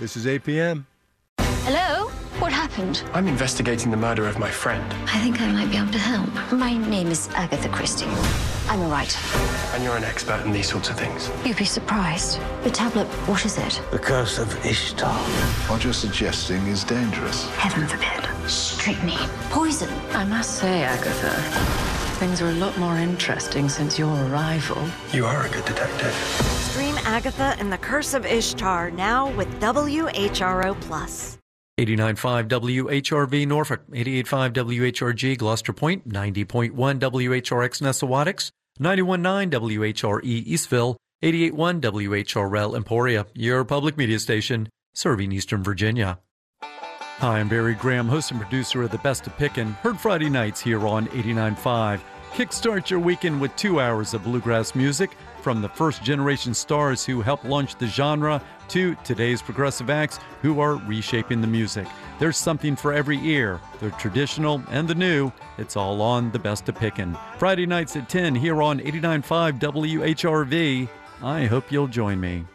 This is APM. Hello? What happened? I'm investigating the murder of my friend. I think I might be able to help. My name is Agatha Christie. I'm a writer. And you're an expert in these sorts of things. You'd be surprised. The tablet, what is it? The Curse of Ishtar. What you're suggesting is dangerous. Heaven forbid. Strychnine. Poison. I must say, Agatha, things are a lot more interesting since your arrival. You are a good detective. Stream Agatha and the Curse of Ishtar now with WHRO Plus. 89.5 WHRV Norfolk, 88.5 WHRG Gloucester Point, 90.1 WHRX Nessawaticks, 91.9 WHRE Eastville, 88.1 WHRL Emporia, your public media station serving Eastern Virginia. Hi, I'm Barry Graham, host and producer of The Best of Pickin', heard Friday nights here on 89.5. Kickstart your weekend with 2 hours of bluegrass music from the first-generation stars who helped launch the genre to today's progressive acts who are reshaping the music. There's something for every ear, the traditional and the new. It's all on The Best of Pickin'. Friday nights at 10 here on 89.5 WHRV. I hope you'll join me.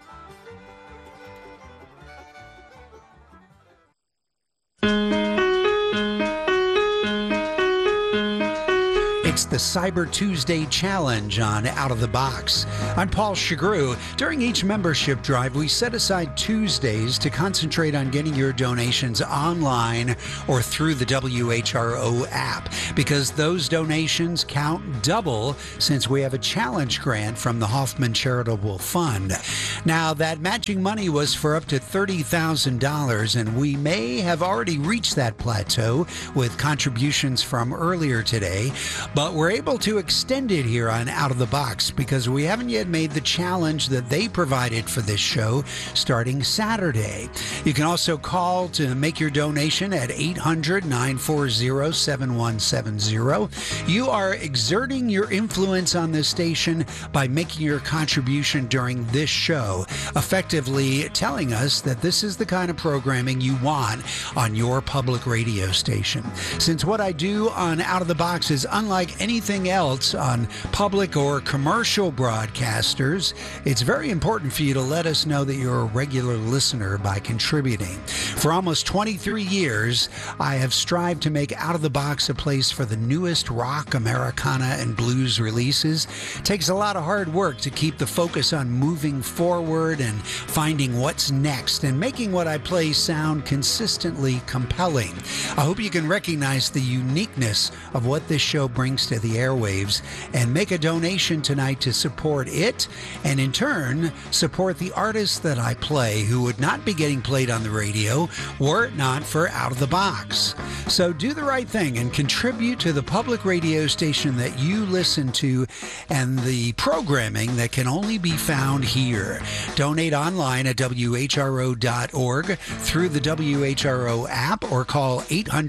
It's the Cyber Tuesday Challenge on Out of the Box. I'm Paul Shagru. During each membership drive, we set aside Tuesdays to concentrate on getting your donations online or through the WHRO app, because those donations count double since we have a challenge grant from the Hoffman Charitable Fund. Now, that matching money was for up to $30,000, and we may have already reached that plateau with contributions from earlier today, but we're able to extend it here on Out of the Box because we haven't yet made the challenge that they provided for this show starting Saturday. You can also call to make your donation at 800-940-7170. You are exerting your influence on this station by making your contribution during this show, effectively telling us that this is the kind of programming you want on your public radio station. Since what I do on Out of the Box is unlike anything else on public or commercial broadcasters, it's very important for you to let us know that you're a regular listener by contributing. For almost 23 years, I have strived to make Out of the Box a place for the newest rock, Americana, and blues releases. It takes a lot of hard work to keep the focus on moving forward and finding what's next and making what I play sound consistently compelling. I hope you can recognize the uniqueness of what this show brings to the airwaves and make a donation tonight to support it and in turn support the artists that I play who would not be getting played on the radio were it not for Out of the Box. So do the right thing and contribute to the public radio station that you listen to and the programming that can only be found here. Donate online at WHRO.org through the WHRO app or call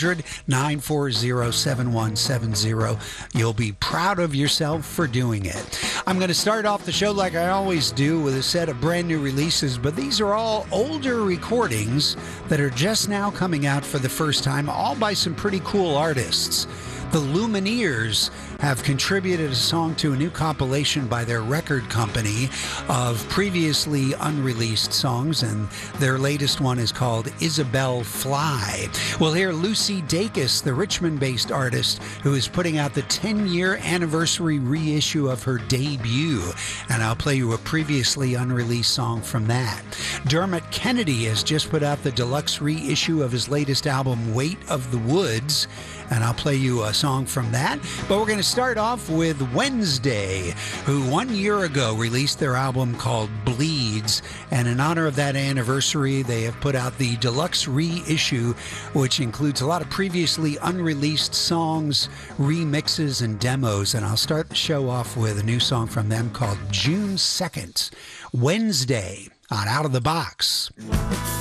800-940-7170. You'll be proud of yourself for doing it. I'm going to start off the show like I always do with a set of brand new releases, but these are all older recordings that are just now coming out for the first time, all by some pretty cool artists. The Lumineers have contributed a song to a new compilation by their record company of previously unreleased songs, and their latest one is called Isabel Fly. We'll hear Lucy Dacus, the Richmond-based artist, who is putting out the 10-year anniversary reissue of her debut, and I'll play you a previously unreleased song from that. Dermot Kennedy has just put out the deluxe reissue of his latest album, Weight of the Woods, and I'll play you a song from that. But we're going to start off with Wednesday, who 1 year ago released their album called Bleeds, and in honor of that anniversary, they have put out the deluxe reissue, which includes a lot of previously unreleased songs, remixes, and demos, and I'll start the show off with a new song from them called June 2nd, Wednesday on Out of the Box.